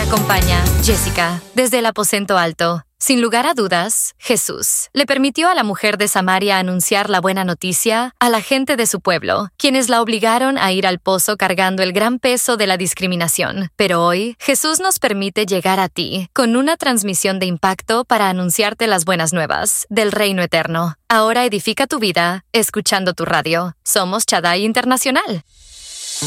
acompaña Jessica desde el aposento alto. Sin lugar a dudas, Jesús le permitió a la mujer de Samaria anunciar la buena noticia a la gente de su pueblo, quienes la obligaron a ir al pozo cargando el gran peso de la discriminación. Pero hoy, Jesús nos permite llegar a ti con una transmisión de impacto para anunciarte las buenas nuevas del reino eterno. Ahora edifica tu vida escuchando tu radio. Somos Shaddai Internacional.